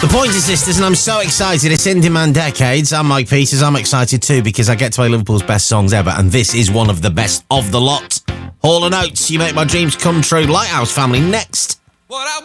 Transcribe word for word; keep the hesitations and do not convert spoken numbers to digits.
The Pointer Sisters, and I'm so excited. It's In Demand Decades. I'm Mike Peters. I'm excited too because I get to play Liverpool's best songs ever, and this is one of the best of the lot. Hall and Oates, You Make My Dreams Come True. Lighthouse Family next. What I